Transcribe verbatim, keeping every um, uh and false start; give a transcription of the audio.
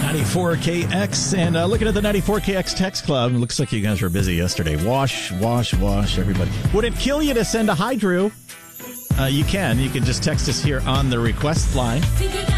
ninety-four K X, and uh, looking at the ninety-four K X text club, it looks like you guys were busy yesterday. Wash, wash, wash, everybody. Would it kill you to send a hi, Drew? Uh, you can. You can just text us here on the request line.